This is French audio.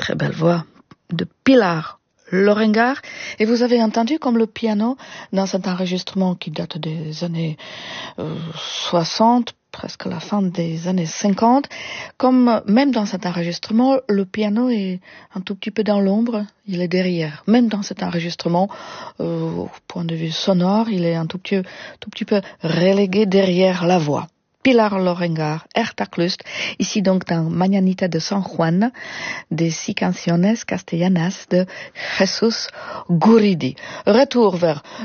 très belle voix de Pilar Lorengar. Et vous avez entendu comme le piano dans cet enregistrement qui date des années 60, presque la fin des années 50, comme même dans cet enregistrement, le piano est un tout petit peu dans l'ombre, il est derrière. Même dans cet enregistrement, au point de vue sonore, il est un tout petit peu relégué derrière la voix. Pilar Lorengar, Ertaklust, ici donc dans Mañanita de San Juan, des 6 canciones castellanas de Jesús Guridi. Retour vers